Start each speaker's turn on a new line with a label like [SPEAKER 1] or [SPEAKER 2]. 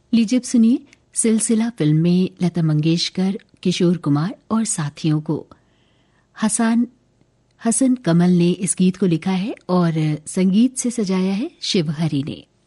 [SPEAKER 1] लीजिए सुनिए सिलसिला फिल्म में लता मंगेशकर, किशोर कुमार और साथियों को। हसन कमल ने इस गीत को लिखा है और संगीत से सजाया है शिव हरि ने।